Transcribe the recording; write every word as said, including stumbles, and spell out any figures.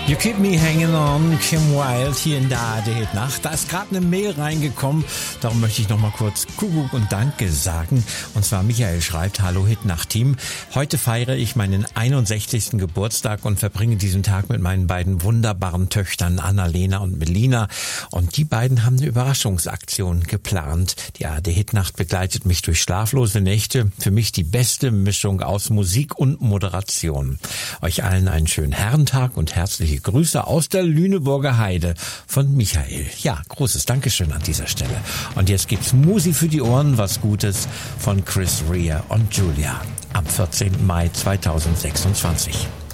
You Keep Me Hanging On, Kim Wilde hier in der A R D Nacht. Da ist gerade eine Mail reingekommen, darum möchte ich noch mal kurz Kuckuck und Danke sagen. Und zwar Michael schreibt: Hallo Hit-Nacht-Team. Heute feiere ich meinen einundsechzigsten Geburtstag und verbringe diesen Tag mit meinen beiden wunderbaren Töchtern Annalena und Melina. Und die beiden haben eine Überraschungsaktion geplant. Die A R D Hit-Nacht begleitet mich durch schlaflose Nächte. Für mich die beste Mischung aus Musik und Moderation. Euch allen einen schönen Herrentag und herzliche Grüße aus der Lüneburger Heide von Michael. Ja, großes Dankeschön an dieser Stelle. Und jetzt gibt's Musi für die Ohren, was Gutes von Chris Rea und Julia am vierzehnten Mai zweitausendsechsundzwanzig.